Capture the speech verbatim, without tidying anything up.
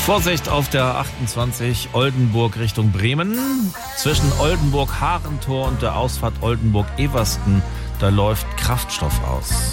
Vorsicht auf der achtundzwanzig Oldenburg Richtung Bremen. Zwischen Oldenburg-Harentor und der Ausfahrt Oldenburg-Eversten, da läuft Kraftstoff aus.